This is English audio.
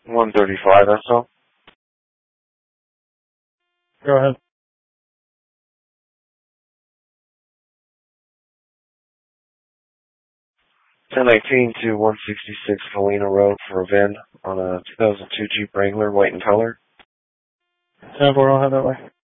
135 SL. Go ahead. 1019 to 166 Helena Road for a VIN on a 2002 Jeep Wrangler, white in color. 10-4, I'll head that way.